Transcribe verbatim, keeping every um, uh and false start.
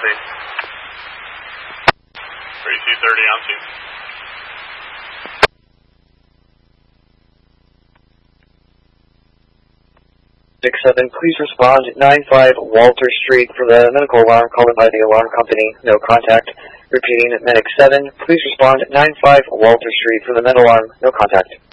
scene. thirty-two thirty on scene. six seven, please respond nine five Walter Street for the medical alarm called in by the alarm company. No contact. Repeating, Medic seven, please respond nine five Walter Street for the med alarm. No contact.